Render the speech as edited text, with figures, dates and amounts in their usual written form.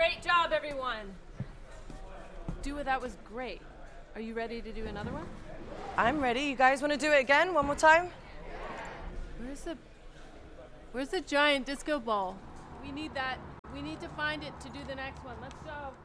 Great job, everyone. Dua, that was great. Are you ready to do another one? I'm ready. You guys want to do it again? One more time? Where's the giant disco ball? We need that. We need to find it to do the next one. Let's go.